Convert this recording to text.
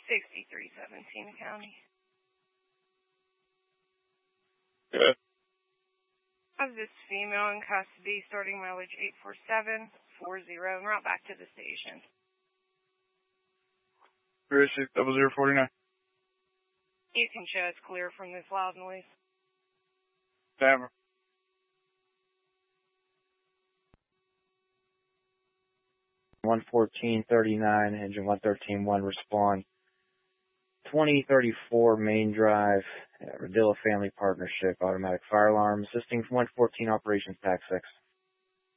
6317 County. Good. Of this female in custody, starting mileage 84740, and route back to the station. 386-0049. You can show it's clear from this loud noise. Never. 11439, engine 113-1, respond. 2034 Main Drive, Rodilla Family Partnership, automatic fire alarm, assisting 114 operations tax 6.